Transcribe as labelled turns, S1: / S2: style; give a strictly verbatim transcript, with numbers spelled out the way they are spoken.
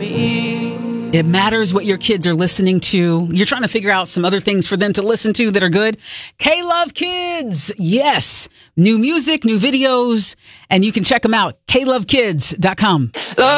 S1: me.
S2: It matters what your kids are listening to. You're trying to figure out some other things for them to listen to that are good. K-Love Kids. Yes. New music, new videos, and you can check them out. K love kids dot com.